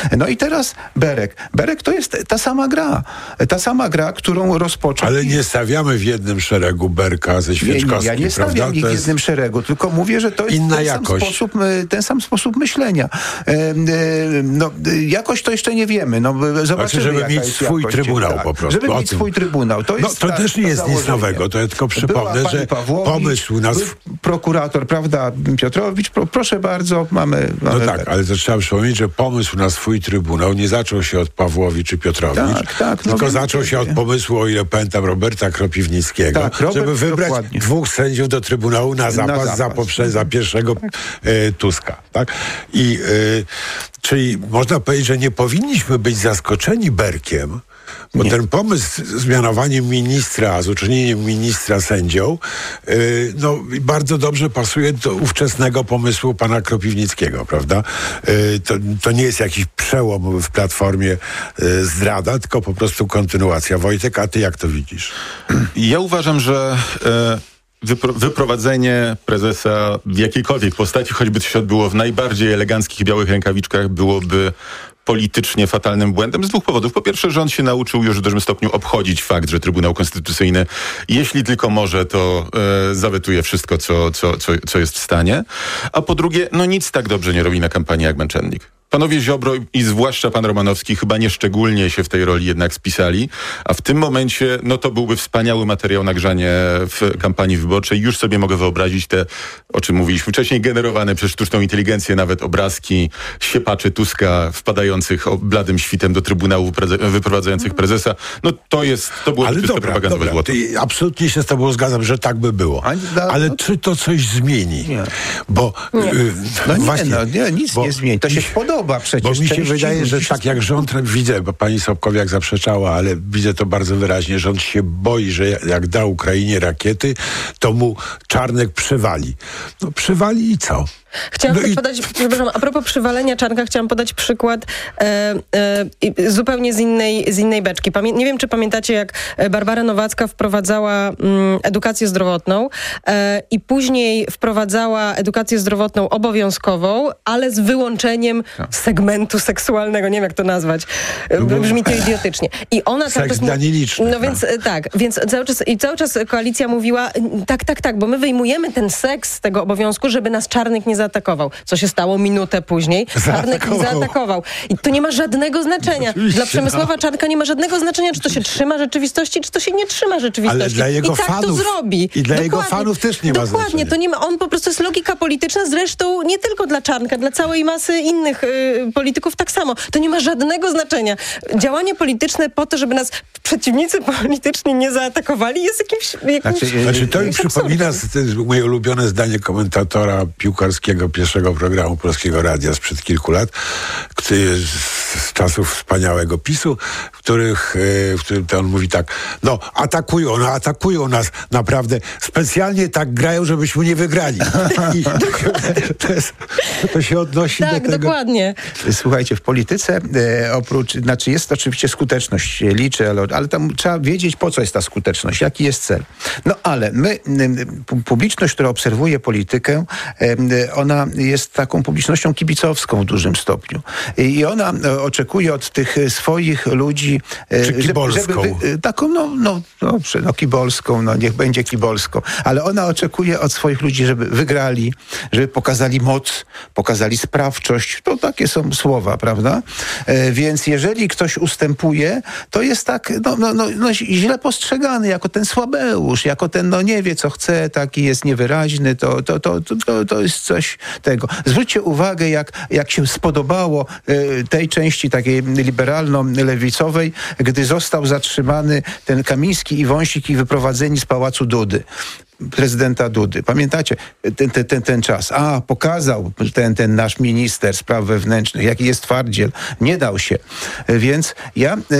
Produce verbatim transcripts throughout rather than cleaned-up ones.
No i teraz Berek. Berek to jest ta sama gra. Ta sama gra, którą rozpoczął... Ale nie stawiamy w jednym szeregu Berka ze Świeczkowskim, nie, nie, ja nie stawiam prawda? ich w jednym szeregu, tylko mówię, że to jest inna ten, jakość. Sam sposób, ten sam sposób myślenia. E, e, no, jakoś to jeszcze nie wiemy. No, zobaczymy, znaczy, żeby jaka mieć jest swój jakość, trybunał tak, po prostu. Żeby mieć swój trybunał. To, no, jest to ta, też nie to jest założenie. nic nowego. To ja tylko przypomnę, Była że Pawłowicz, pomysł nas... prokurator, prawda, Piotrowicz, pro, proszę bardzo, mamy... mamy no tak, tak, ale to trzeba przypomnieć, że pomysł na swój trybunał nie zaczął się od Pawłowicz czy Piotrowicz, tak, tak, no tylko wiem, zaczął się od pomysłu, o ile pamiętam, Roberta Kropiwnickiego, tak, Robert, żeby wybrać dokładnie. dwóch sędziów do Trybunału na zapas, na zapas. za, poprze, za pierwszego e, Tuska. Tak? I, e, czyli można powiedzieć, że nie powinniśmy być zaskoczeni Berkiem, bo nie. ten pomysł z mianowaniem ministra, z uczynieniem ministra sędzią, yy, no bardzo dobrze pasuje do ówczesnego pomysłu pana Kropiwnickiego, prawda? Yy, to, to nie jest jakiś przełom w Platformie yy, zdrada, tylko po prostu kontynuacja. Wojtek, a ty jak to widzisz? Ja uważam, że... Yy... Wypro- wyprowadzenie prezesa w jakiejkolwiek postaci, choćby to się odbyło w najbardziej eleganckich białych rękawiczkach, byłoby politycznie fatalnym błędem z dwóch powodów. Po pierwsze, rząd się nauczył już w dużym stopniu obchodzić fakt, że Trybunał Konstytucyjny, jeśli tylko może, to e, zawetuje wszystko, co, co, co, co jest w stanie. A po drugie, no nic tak dobrze nie robi na kampanii jak męczennik. Panowie Ziobro i zwłaszcza pan Romanowski chyba nieszczególnie się w tej roli jednak spisali, a w tym momencie no to byłby wspaniały materiał na grzanie w kampanii wyborczej. Już sobie mogę wyobrazić te, o czym mówiliśmy wcześniej, generowane przez sztuczną inteligencję nawet obrazki siepaczy Tuska wpadających bladym świtem do Trybunału wyprowadzających prezesa. No to jest, to byłoby Ale czyste dobra, propagandowe dobra. złoto. Ty, absolutnie się z tobą zgadzam, że tak by było. Ale czy to coś zmieni? Nie. Bo nie. Yy, no nie, właśnie, no nie, nic bo, nie zmieni. To się podoba przecież. Bo mi się części wydaje, że ludzi tak jak rząd, widzę, bo pani Sobkowiak zaprzeczała, ale widzę to bardzo wyraźnie, rząd się boi, że jak da Ukrainie rakiety, to mu Czarnek przywali. No przywali i co? Chciałam no i... podać, przepraszam, a propos przywalenia Czarnka, chciałam podać przykład e, e, zupełnie z innej, z innej beczki. Pamię- nie wiem, czy pamiętacie, jak Barbara Nowacka wprowadzała mm, edukację zdrowotną e, i później wprowadzała edukację zdrowotną obowiązkową, ale z wyłączeniem segmentu seksualnego. Nie wiem, jak to nazwać. No Brzmi to idiotycznie. I ona cały czas... dla nielicznych. No więc e, tak, więc cały czas, i cały czas koalicja mówiła tak, tak, tak, bo my wyjmujemy ten seks z tego obowiązku, żeby nas Czarnek nie zaatakował. Co się stało minutę później? Czarnek nie zaatakował. I to nie ma żadnego znaczenia. Oczywiście, dla Przemysława no. Czarnka nie ma żadnego znaczenia, czy to się trzyma rzeczywistości, czy to się nie trzyma rzeczywistości. Ale dla jego I tak fanów, to zrobi. I dla dokładnie, jego fanów też nie ma Dokładnie, znaczenia. to nie ma, on po prostu jest logika polityczna, zresztą nie tylko dla Czarnka, dla całej masy innych y, polityków tak samo. To nie ma żadnego znaczenia. Działanie polityczne po to, żeby nas przeciwnicy polityczni nie zaatakowali, jest jakimś... jakimś Znaczy, Znaczy, to mi jakimś przypomina moje ulubione zdanie komentatora piłkarskiego pierwszego programu Polskiego Radia sprzed kilku lat, który z czasów wspaniałego PiSu, w, których, w którym to on mówi tak, no atakują, no atakują nas naprawdę, specjalnie tak grają, żebyśmy nie wygrali. I to, jest, to się odnosi tak, do tego. Tak, dokładnie. Słuchajcie, w polityce e, oprócz, znaczy jest oczywiście skuteczność, się liczy, ale, ale tam trzeba wiedzieć, po co jest ta skuteczność, jaki jest cel. No ale my, publiczność, która obserwuje politykę, e, ona jest taką publicznością kibicowską w dużym stopniu. I ona oczekuje od tych swoich ludzi... Czy żeby, kibolską? Żeby, taką, no, no, dobrze, no kibolską, no niech będzie kibolską. Ale ona oczekuje od swoich ludzi, żeby wygrali, żeby pokazali moc, pokazali sprawczość. To takie są słowa, prawda? E, więc jeżeli ktoś ustępuje, to jest tak, no, no, no, no źle postrzegany, jako ten słabeusz, jako ten, no nie wie, co chce, taki jest niewyraźny, to, to, to, to, to jest coś tego. Zwróćcie uwagę, jak, jak się spodobało y, tej części takiej liberalno-lewicowej, gdy został zatrzymany ten Kamiński i Wąsik i wyprowadzeni z Pałacu Dudy. Prezydenta Dudy. Pamiętacie ten, ten, ten, ten czas? A, pokazał ten, ten nasz minister spraw wewnętrznych, jaki jest twardziel. Nie dał się. Więc ja y,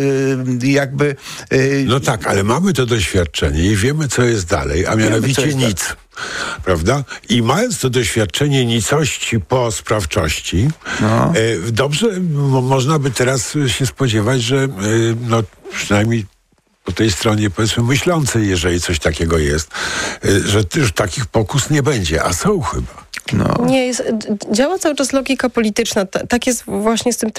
y, jakby... Y, no tak, ale mamy to doświadczenie i wiemy, co jest dalej, a mianowicie wiemy, nic. Dalej. Prawda? I mając to doświadczenie nicości po sprawczości, no. y, dobrze m- można by teraz się spodziewać, że y, no, przynajmniej po tej stronie, powiedzmy, myślącej, jeżeli coś takiego jest, że już takich pokus nie będzie, a są chyba. No. Nie, jest, działa cały czas logika polityczna. Tak jest właśnie z tym